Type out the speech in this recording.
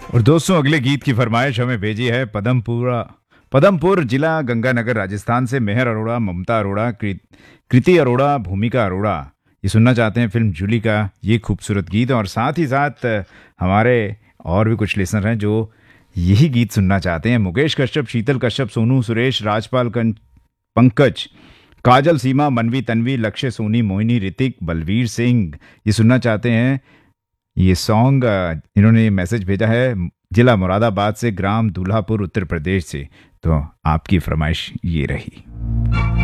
और दोस्तों अगले गीत की फरमाइश हमें भेजी है पदमपुर जिला गंगानगर राजस्थान से मेहर अरोड़ा, ममता अरोड़ा, कृति अरोड़ा, भूमिका अरोड़ा। ये सुनना चाहते हैं फिल्म जूली का ये खूबसूरत गीत, और साथ ही साथ हमारे और भी कुछ लिसनर हैं जो यही गीत सुनना चाहते हैं। मुकेश कश्यप, शीतल कश्यप, सोनू सुरेश, पंकज, काजल, सीमा, मनवी, तन्वी, लक्ष्य, सोनी, मोहिनी, ऋतिक, बलवीर सिंह ये सुनना चाहते हैं। ये सॉन्ग इन्होंने मैसेज भेजा है जिला मुरादाबाद से, ग्राम दूल्हापुर, उत्तर प्रदेश से। तो आपकी फरमाइश ये रही।